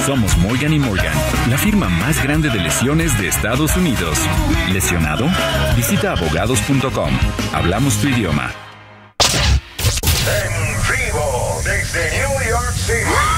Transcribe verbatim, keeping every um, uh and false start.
Somos Morgan y Morgan, la firma más grande de lesiones de Estados Unidos. ¿Lesionado? Visita abogados punto com. Hablamos tu idioma. En